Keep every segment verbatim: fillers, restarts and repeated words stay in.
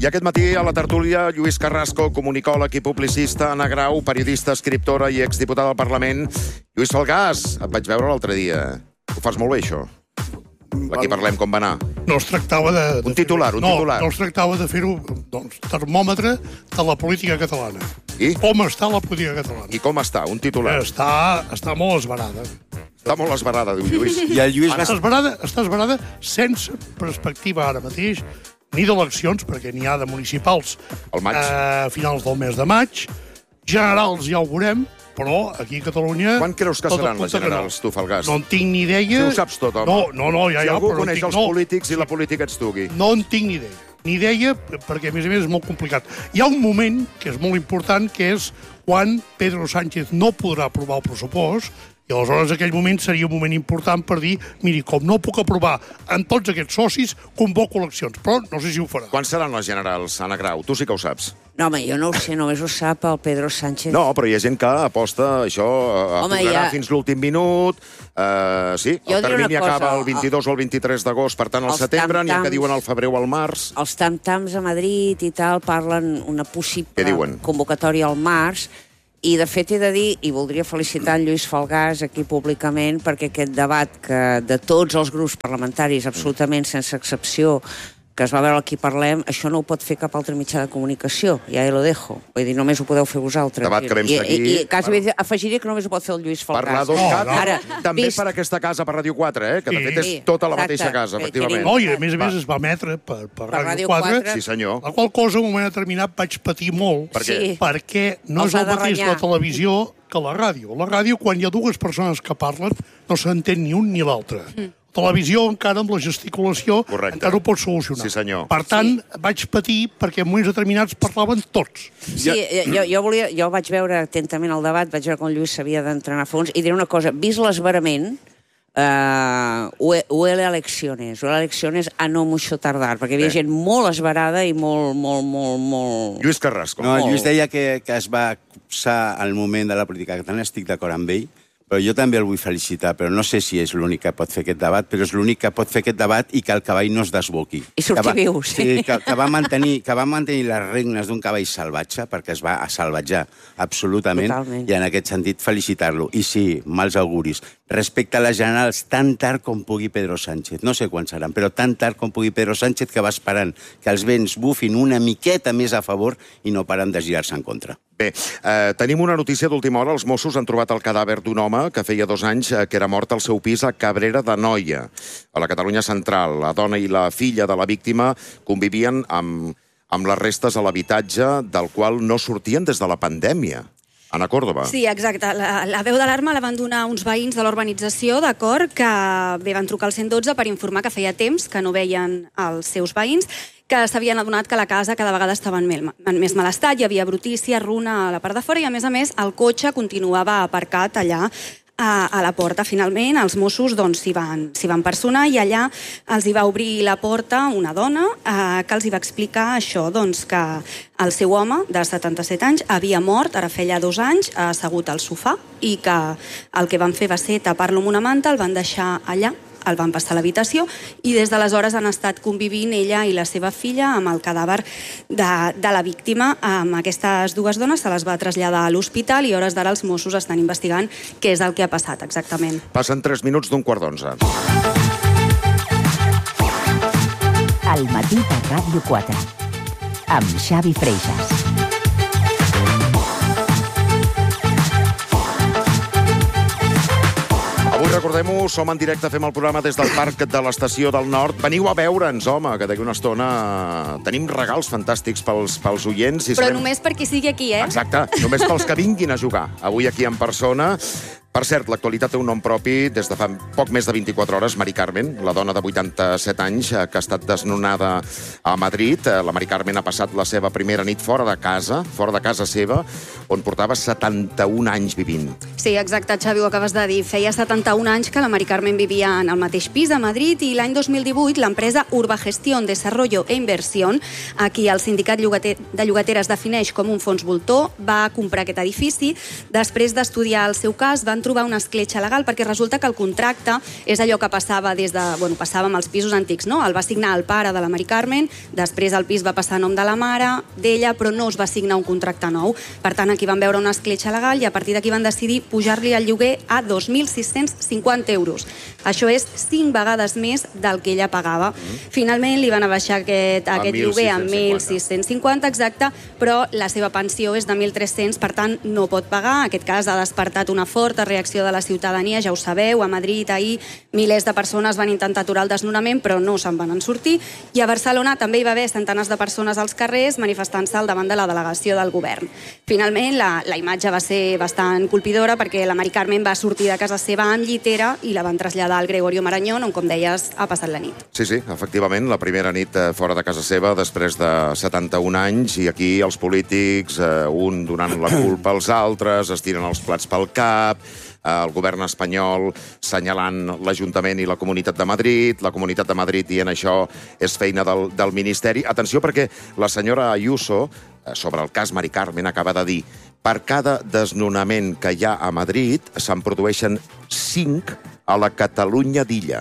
I aquest matí a la tertúlia, Lluís Carrasco, comunicòleg i publicista, Anna Grau, periodista, escriptora i exdiputada al Parlament. Lluís Falgàs, et vaig veure l'altre dia. Ho fas molt bé, això. Aquí parlem com va anar. No es tractava de... Un titular, un titular. No, no es tractava de fer-ho, doncs, termòmetre de la política catalana. I? Com està la política catalana? I com està? Un titular. Està, està molt esbarada. Està molt esbarada, diu Lluís. I el Lluís va... Està esbarada, està esbarada sense perspectiva ara mateix, ni d'eleccions, perquè n'hi ha de municipals Al maig. a finals del mes de maig. Generals ja ho veurem, però aquí a Catalunya... Quan creus que seran les generals, tu, Falgàs? No en tinc ni idea. Si ho saps tot, home. No, no, no, ja, si ja, algú però coneix no tinc, els no. polítics i la política ets tu, aquí. No en tinc ni idea. Ni idea, perquè, a més a més, és molt complicat. Hi ha un moment que és molt important, que és quan Pedro Sánchez no podrà aprovar el pressupost, i aleshores aquell moment seria un moment important per dir, miri, com no puc aprovar en tots aquests socis, convoco eleccions. Però no sé si ho farà. Quan seran les generals, Anna Grau? Tu sí que ho saps. No, home, jo no ho sé, només ho sap el Pedro Sánchez. No, però hi ha gent que aposta això, Home, aturarà ja... fins l'últim minut. Uh, sí, Jo el diré termini una cosa, acaba el vint-i-dos o el vint-i-tres d'agost, per tant, al els setembre, n'hi ha que tam-tams- diuen al febrer o al març. Els tam-tams a Madrid i tal parlen una possible Què diuen? convocatòria al març. I, de fet, he de dir, i voldria felicitar en Lluís Falgàs aquí públicament, perquè aquest debat que de tots els grups parlamentaris, absolutament sense excepció, que es va veure aquí Parlem, això no ho pot fer cap altre mitjà de comunicació. Ja lo dejo. Vull dir, només ho podeu fer vosaltres. Debat que vam I, seguir. I, i quasi bueno. afegiria que només ho pot fer el Lluís Falgàs. Parlar dos No, caps, no. Ara, també vist- per aquesta casa, per Ràdio quatre, eh? que de Sí. fet és Sí, tota la exacte. mateixa casa, Que efectivament. tenim- No, i a més a més Va. es va emetre per, per, Per Ràdio Ràdio quatre, quatre. Sí, senyor. la qual cosa, en un moment determinat, vaig patir molt, Per què? Sí. perquè no Els és ha el de mateix renyar. la televisió que la ràdio. La ràdio, quan hi ha dues persones que parlen, no s'entén ni un ni l'altre. Mm. Televisió, encara amb la gesticulació, Correcte. encara ho pots solucionar. Sí, senyor. Per tant, vaig patir perquè en moments determinats parlaven tots. Sí, jo, jo, volia, jo vaig veure atentament el debat, vaig veure com el Lluís s'havia d'entrenar a fons, i diré una cosa, vist l'esverament, Uh, huele a elecciones, huele a elecciones a no mucho tardar, perquè hi havia Bé. gent molt esverada i molt, molt, molt, molt... Lluís Carrasco. No, el Molt. Lluís deia que, que es va copsar al moment de la política catalana, estic d'acord amb ell, però jo també el vull felicitar, però no sé si és l'únic que pot fer aquest debat, però és l'únic que pot fer aquest debat i que el cavall no es desboqui. I sortir que va, viu, sí. Sí, que, que, va mantenir, que va mantenir les regnes d'un cavall salvatge, perquè es va a salvatjar absolutament, Totalment. i en aquest sentit felicitar-lo. I sí, mals auguris. Respecte a les generals, tan tard com pugui Pedro Sánchez, no sé quan seran, però tan tard com pugui Pedro Sánchez, que va esperant que els vents bufin una miqueta més a favor i no paren de girar-se en contra. Bé, eh, tenim una notícia d'última hora. Els Mossos han trobat el cadàver d'un home que feia dos anys eh, que era mort al seu pis a Cabrera d'Anoia, a la Catalunya central. La dona i la filla de la víctima convivien amb, amb les restes a l'habitatge del qual no sortien des de la pandèmia. Anna Córdoba. Sí, exacte. La, la veu d'alarma la van donar uns veïns de la urbanització, d'acord, que bé, van trucar al cent dotze per informar que feia temps que no veien els seus veïns, que s'havien adonat que la casa cada vegada estava en, mel, en més mal estat, hi havia brutícia, runa a la part de fora i, a més a més, el cotxe continuava aparcat allà a, a la porta. Finalment, els Mossos doncs, s'hi van, s'hi van personar i allà els hi va obrir la porta una dona eh, que els hi va explicar això, doncs, que el seu home, de setanta-set anys, havia mort, ara feia dos anys, assegut al sofà, i que el que van fer va ser tapar-lo amb una manta, el van deixar allà, el van passar a l'habitació i des d'aleshores han estat convivint ella i la seva filla amb el cadàver de, de la víctima. Amb aquestes dues dones se les va traslladar a l'hospital i a hores d'ara els Mossos estan investigant què és el que ha passat exactament. Passen tres minuts d'un quart d'onze. Al matí de Ràdio quatre, amb Xavi Freixas. Avui, recordem-ho, som en directe, fem el programa des del Parc de l'Estació del Nord. Veniu a veure'ns, home, que d'aquí una estona tenim regals fantàstics pels, pels oients. I Però sabem... només per qui sigui aquí, eh? Exacte, només pels que vinguin a jugar. Avui aquí en persona. Per cert, l'actualitat té un nom propi des de fa poc més de vint-i-quatre hores. Mari Carmen, la dona de vuitanta-set anys que ha estat desnonada a Madrid. La Mari Carmen ha passat la seva primera nit fora de casa, fora de casa seva, on portava setanta-un anys vivint. Sí, exacte, Xavi, ho acabes de dir. Feia setanta-un anys que la Mari Carmen vivia en el mateix pis a Madrid i l'any dos mil divuit l'empresa Urbagestión Desarrollo e Inversión, a qui el sindicat de llogateres defineix com un fons voltor, va comprar aquest edifici. Després d'estudiar el seu cas, van trobar una escletxa legal, perquè resulta que el contracte és allò que passava des de... Bueno, passava amb els pisos antics, no? El va signar el pare de la Mari Carmen, després el pis va passar a nom de la mare, d'ella, però no es va signar un contracte nou. Per tant, aquí van veure una escletxa legal i a partir d'aquí van decidir pujar-li el lloguer a dos mil sis-cents cinquanta euros. Això és cinc vegades més del que ella pagava. Finalment li van abaixar aquest, aquest lloguer a mil sis-cents cinquanta, exacte, però la seva pensió és de mil tres-cents, per tant, no pot pagar. Aquest cas ha despertat una forta reacció de la ciutadania, ja ho sabeu, a Madrid ahir milers de persones van intentar aturar el desnonament, però no se'n van sortir, i a Barcelona també hi va haver centenars de persones als carrers manifestant-se al davant de la delegació del govern. Finalment, la, la imatge va ser bastant colpidora perquè la Mari Carmen va sortir de casa seva amb llitera i la van traslladar al Gregorio Marañón, on, com deies, ha passat la nit. Sí, sí, efectivament, la primera nit fora de casa seva després de setanta-un anys, i aquí els polítics, eh, un donant la culpa als altres, es tiren els plats pel cap, el govern espanyol senyalant l'Ajuntament i la Comunitat de Madrid, la Comunitat de Madrid dient això és feina del, del Ministeri. Atenció, perquè la senyora Ayuso, sobre el cas Mari Carmen, acaba de dir: per cada desnonament que hi ha a Madrid se'n produeixen cinc a la Catalunya d'Illa.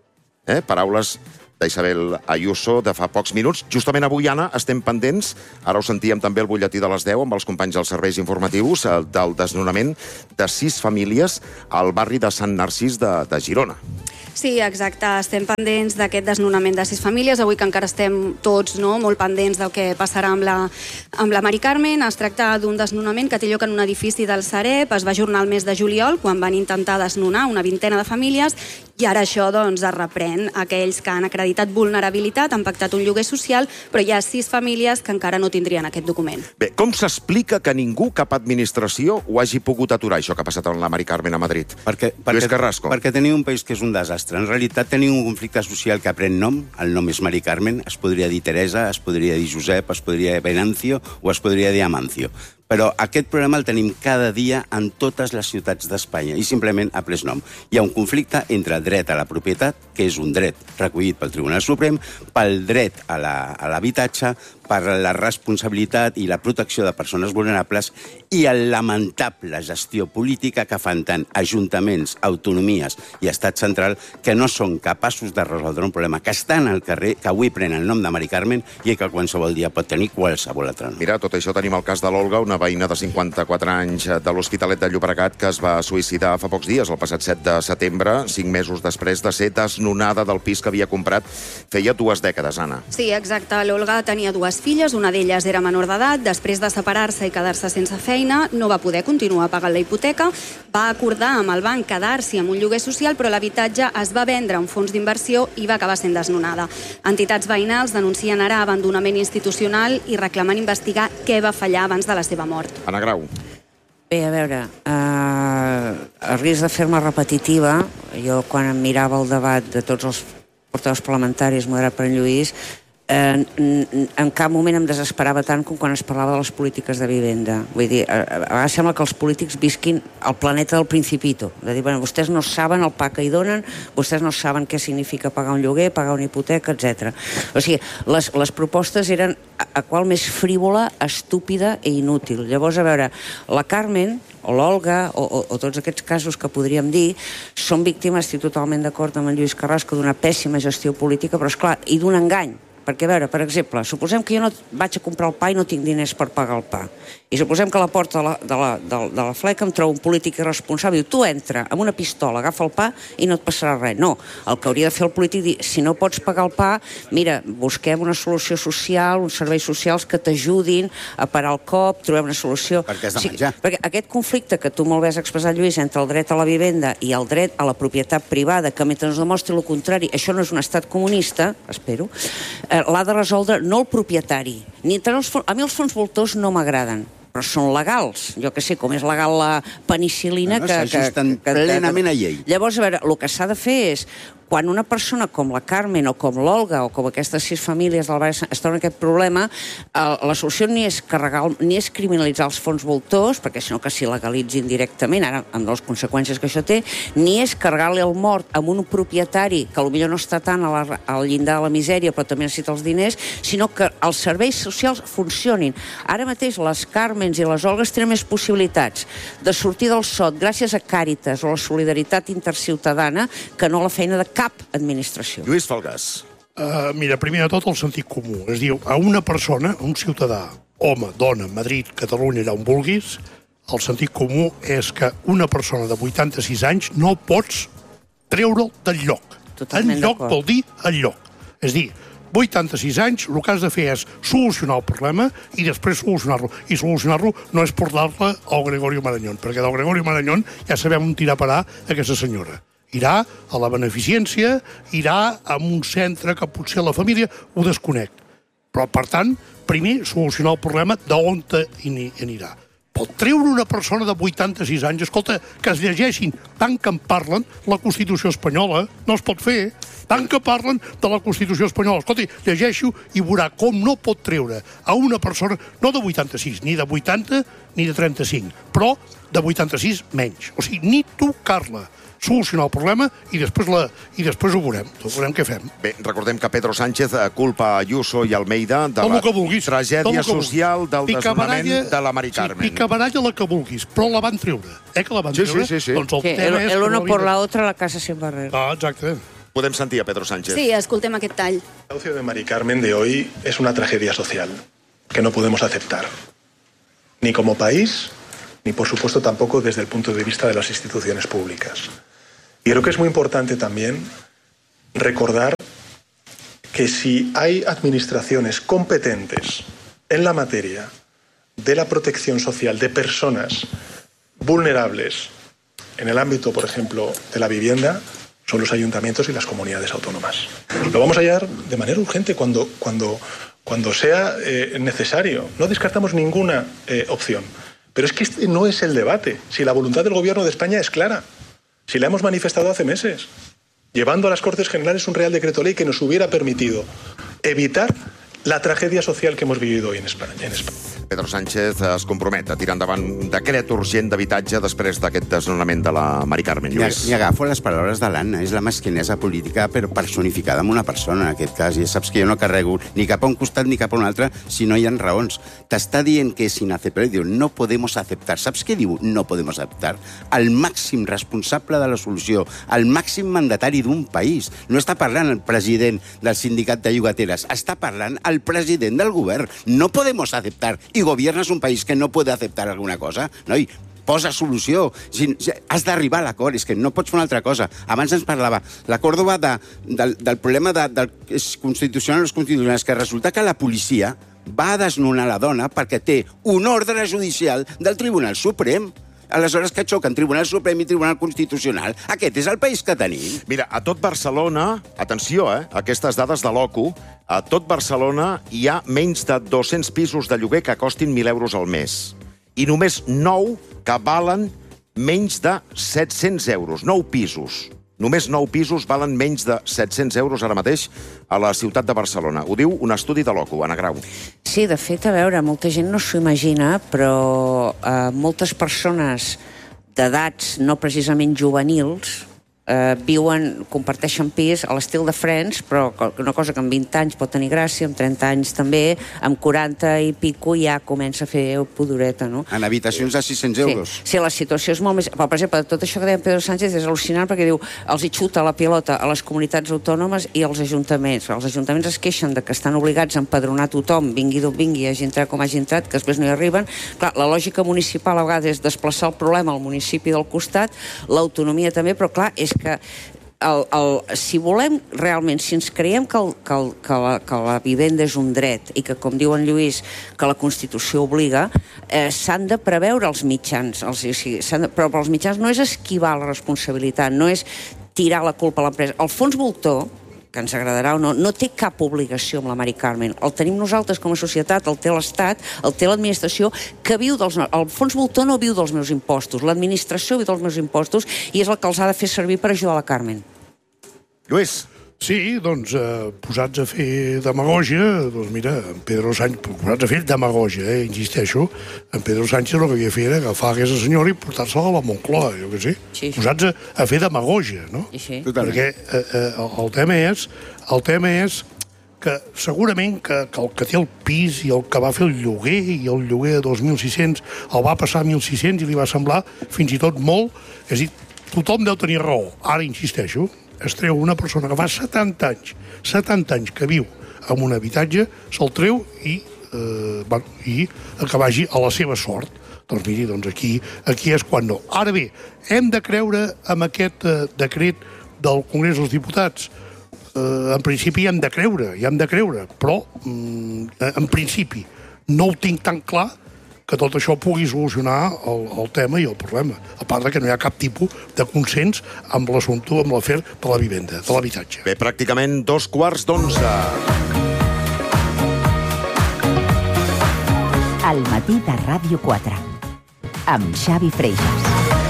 Eh? Paraules d'Isabel Ayuso de fa pocs minuts. Justament avui, Anna, estem pendents, ara ho sentíem també al butlletí de les deu amb els companys dels serveis informatius, del desnonament de sis famílies al barri de Sant Narcís de, de Girona. Sí, exacte. Estem pendents d'aquest desnonament de sis famílies. Avui que encara estem tots, no, molt pendents del que passarà amb la, amb la Mari Carmen. Es tracta d'un desnonament que té lloc en un edifici del Sareb. Es va ajornar el mes de juliol, quan van intentar desnonar una vintena de famílies, i ara això doncs, es reprèn. Aquells que han acreditat vulnerabilitat han pactat un lloguer social, però hi ha sis famílies que encara no tindrien aquest document. Bé, com s'explica que ningú, cap administració, ho hagi pogut aturar, això que ha passat amb la Mari Carmen a Madrid? Perquè, Lluís perquè, Carrasco. perquè tenim un país que és un desastre. En realitat tenim un conflicte social que pren nom, el nom és Mari Carmen, es podria dir Teresa, es podria dir Josep, es podria dir Venancio o es podria dir Amancio. Però aquest problema el tenim cada dia en totes les ciutats d'Espanya i simplement ha pres nom. Hi ha un conflicte entre dret a la propietat, que és un dret recollit pel Tribunal Suprem, pel dret a l'habitatge, per la responsabilitat i la protecció de persones vulnerables i la lamentable gestió política que fan tant ajuntaments, autonomies i estat central, que no són capaços de resoldre un problema que estan al carrer, que avui pren el nom de Mari Carmen i que qualsevol dia pot tenir qualsevol altre nom. Mira, tot això tenim el cas de l'Olga, una veïna de cinquanta-quatre anys de l'Hospitalet de Llobregat que es va suïcidar fa pocs dies, el passat set de setembre, cinc mesos després de ser desnonada del pis que havia comprat feia dues dècades, Anna. Sí, exacte. L'Olga tenia dues filles, una d'elles era menor d'edat, després de separar-se i quedar-se sense feina, no va poder continuar pagant la hipoteca, va acordar amb el banc quedar-s'hi amb un lloguer social, però l'habitatge es va vendre a un fons d'inversió i va acabar sent desnonada. Entitats veïnals denuncien ara abandonament institucional i reclamen investigar què va fallar abans de la seva mort. Anna Grau. Bé, a veure, eh, a risc de fer-me repetitiva, jo quan em mirava el debat de tots els portaveus parlamentaris moderat per en Lluís, Eh, en cap moment em desesperava tant com quan es parlava de les polítiques de vivenda. Vull dir, a, a vegades sembla que els polítics visquin al planeta del Principito. De dir, bueno, vostès no saben el pa que hi donen, vostès no saben què significa pagar un lloguer, pagar una hipoteca, etcètera. O sigui, les, les propostes eren a, a qual més frívola, estúpida i inútil. Llavors, a veure, la Carmen o l'Olga, o, o, o tots aquests casos que podríem dir, són víctimes, estic totalment d'acord amb en Lluís Carrasco, d'una pèssima gestió política, però, esclar, i d'un engany. Perquè, a veure, per exemple, suposem que jo no vaig a comprar el pa i no tinc diners per pagar el pa. I suposem que a la porta de la, de la, de, de la fleca em trobo un polític irresponsable i diu, tu entra amb una pistola, agafa el pa i no et passarà res. No, el que hauria de fer el polític dir, si no pots pagar el pa, mira, busquem una solució social, uns serveis socials que t'ajudin a parar el cop, trobem una solució. Perquè has de menjar. O sigui, perquè aquest conflicte que tu molt bé has expressat, Lluís, entre el dret a la vivenda i el dret a la propietat privada, que mentre ens demostri el contrari, això no és un estat comunista, espero, eh, l'ha de resoldre no el propietari. Ni entre els fons, a mi els fons voltors no m'agraden, però són legals. Jo que sé, com és legal la penicil·lina... No, no, que s'ajusten plenament a llei. Llavors, a veure, el que s'ha de fer és, quan una persona com la Carmen o com l'Olga o com aquestes sis famílies del Baix es troben aquest problema, la solució ni és carregar, ni és criminalitzar els fons voltors, perquè sinó que s'hi legalitzin directament, ara amb les conseqüències que això té, ni és carregar-li el mort amb un propietari que potser no està tant al llindar de la misèria però també necessita els diners, sinó que els serveis socials funcionin. Ara mateix les Carmens i les Olgues tenen més possibilitats de sortir del sot gràcies a Càritas o la solidaritat interciutadana que no la feina de cap administració. Lluís Falgàs. Uh, mira, primer de tot el sentit comú. Es diu, a una persona, un ciutadà, home, dona, Madrid, Catalunya, allà on vulguis, el sentit comú és que una persona de vuitanta-sis anys no pots treure'l del lloc. En lloc vol dir el lloc. És dir, vuitanta-sis anys, el que has de fer és solucionar el problema i després solucionar-lo. I solucionar-lo no és portar-la al Gregorio Marañón, perquè del Gregorio Marañón ja sabem on irà a parar aquesta senyora. Irà a la beneficència, irà a un centre que potser la família ho desconec. Però, per tant, primer solucionar el problema d'on anirà. Pot treure una persona de vuitanta-sis anys, escolta, que es llegeixin tant que en parlen la Constitució espanyola, no es pot fer, tant que parlen de la Constitució espanyola. Escolta, llegeixo i veurà com no pot treure a una persona, no de vuitanta-sis, ni de vuitanta, ni de trenta-cinc, però de vuitanta-sis menys. O sigui, ni tocar-la. Solucionar el problema i després, la, i després ho veurem. Ho veurem què fem. Bé, recordem que Pedro Sánchez culpa Ayuso i Almeida de la tragèdia social del desnonament de la Mari Carmen. Sí, picabaralla la que vulguis, però la van treure. Eh que la van treure? Sí, sí, sí. Doncs el tema és... El uno por la otra, la casa sin barrer. Ah, exacte. Podem sentir a Pedro Sánchez. Sí, escoltem aquest tall. El desahucio de Mari Carmen de hoy es una tragedia social que no podemos aceptar. Ni como país, ni por supuesto tampoco desde el punto de vista de las instituciones públicas. Y creo que es muy importante también recordar que si hay administraciones competentes en la materia de la protección social de personas vulnerables en el ámbito, por ejemplo, de la vivienda, son los ayuntamientos y las comunidades autónomas. Lo vamos a hallar de manera urgente cuando, cuando, cuando sea eh, necesario. No descartamos ninguna eh, opción. Pero es que este no es el debate. Si la voluntad del Gobierno de España es clara. Si la hemos manifestado hace meses, llevando a las Cortes Generales un Real Decreto Ley que nos hubiera permitido evitar la tragedia social que hemos vivido hoy en España. En España. Pedro Sánchez es compromet a tirar endavant un decret urgent d'habitatge després d'aquest desnonament de la Mari Carmen. Lluís. I agafo les paraules de l'Anna. És la mesquinesa política, però personificada en una persona, en aquest cas. I saps que jo no carrego ni cap a un costat ni cap a un altre si no hi ha raons. T'està dient que és inaceptable. Diu, no podemos aceptar. Saps què diu? No podemos aceptar. El màxim responsable de la solució, el màxim mandatari d'un país. No està parlant el president del sindicat de llogateres, està parlant el president del govern. No podemos aceptar. I gobiernas un país que no puede aceptar alguna cosa, noi, posa solució. Si, si, has d'arribar a l'acord, és que no pots fer una altra cosa. Abans ens parlava la Còrdova de, del, del problema de, del constitucional o els constitucionals, que resulta que la policia va desnonar la dona perquè té un ordre judicial del Tribunal Suprem. Aleshores, que xoquen Tribunal Suprem i Tribunal Constitucional? Aquest és el país que tenim. Mira, a tot Barcelona, atenció, eh, aquestes dades de l'O C U, a tot Barcelona hi ha menys de dos-cents pisos de lloguer que costin mil euros al mes. I només nou que valen menys de set-cents euros. Nou pisos. Només nou pisos valen menys de set-cents euros ara mateix a la ciutat de Barcelona. Ho diu un estudi de l'O C U, Anna Grau. Sí, de fet, a veure, molta gent no s'ho imagina, però eh, moltes persones d'edats no precisament juvenils eh, viuen, comparteixen pis a l'estil de Friends, però una cosa que amb vint anys pot tenir gràcia, amb trenta anys també, amb quaranta i pico ja comença a fer pudoreta, no? En habitacions de sis-cents euros. Sí, sí, la situació és molt més... Però, per exemple, tot això que deia Pedro Sánchez és al·lucinant perquè diu, els hi xuta la pilota a les comunitats autònomes i als ajuntaments. Els ajuntaments es queixen de que estan obligats a empadronar tothom, vingui d'on vingui, hagi entrat com hagi entrat, que després no hi arriben. Clar, la lògica municipal a vegades és desplaçar el problema al municipi del costat, l'autonomia també, però clar, és que el, el, si volem realment, si ens creiem que, el, que, el, que, la, que la vivenda és un dret i que, com diu en Lluís, que la Constitució obliga, eh, s'han de preveure els mitjans. Els, o sigui, de, però els mitjans no és esquivar la responsabilitat, no és tirar la culpa a l'empresa. El fons voltor, que ens agradarà o no, no té cap obligació amb la Mari Carmen. El tenim nosaltres com a societat, el té l'Estat, el té l'administració, que viu dels... El fons voltor no viu dels meus impostos, l'administració viu dels meus impostos i és el que els ha de fer servir per ajudar la Carmen. Lluís. Sí, doncs, eh, posats a fer demagògia, doncs mira, en Pedro Sánchez, posats a fer demagògia, eh, insisteixo, en Pedro Sánchez el que havia de fer era agafar aquesta senyora i portar-se-la a la Moncloa, jo què sé. Sí, sí. Posats a, a fer demagògia, no? Sí, sí. Perquè eh, eh, el tema és, el tema és que segurament que, que el que té el pis i el que va fer el lloguer i el lloguer de dos mil sis-cents el va passar a mil sis-cents i li va semblar fins i tot molt, és a dir, tothom deu tenir raó. Ara insisteixo, es treu una persona que fa setanta anys, setanta anys que viu en un habitatge, se'l treu i, eh, bueno, i que vagi a la seva sort. Doncs miri, doncs aquí, aquí és quan no. Ara bé, hem de creure en aquest eh, decret del Congrés dels Diputats. Eh, en principi hi hem de creure, hi hem de creure, però mm, en principi no ho tinc tan clar que tot això pugui solucionar el, el tema i el problema. A part que no hi ha cap tipus de consens amb l'assumpte, amb l'afer de la vivenda, de l'habitatge. Bé, pràcticament dos quarts d'onze. Al matí de Ràdio quatre, amb Xavi Freixas.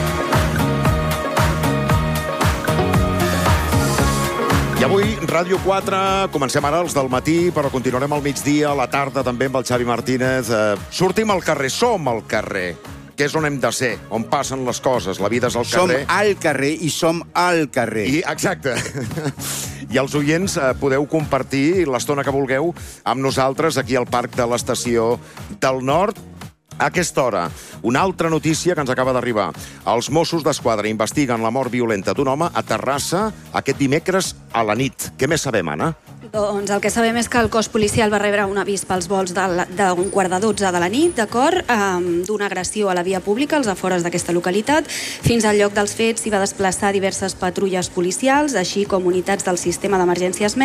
I avui, Ràdio quatre, comencem ara els del matí, però continuarem al migdia, a la tarda també amb el Xavi Martínez. Eh, sortim al carrer, som al carrer, que és on hem de ser, on passen les coses, la vida és al Som carrer. al carrer i som al carrer. I, exacte. I els oients eh, podeu compartir l'estona que vulgueu amb nosaltres aquí al Parc de l'Estació del Nord. A aquesta hora, una altra notícia que ens acaba d'arribar. Els Mossos d'Esquadra investiguen la mort violenta d'un home a Terrassa aquest dimecres a la nit. Què més sabem, Anna? Doncs el que sabem és que el cos policial va rebre un avís pels vols d'un quart de dotze de la nit, d'acord, um, d'una agressió a la via pública als afores d'aquesta localitat. Fins al lloc dels fets s'hi va desplaçar diverses patrulles policials, així com unitats del sistema d'emergències